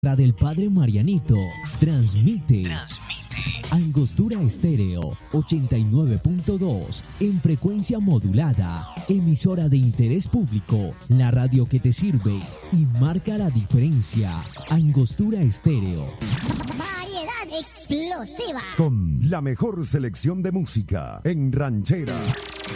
La del Padre Marianito transmite Angostura Estéreo 89.2 en frecuencia modulada, emisora de interés público, la radio que te sirve y marca la diferencia. Angostura Estéreo. Variedad explosiva. Con la mejor selección de música en ranchera,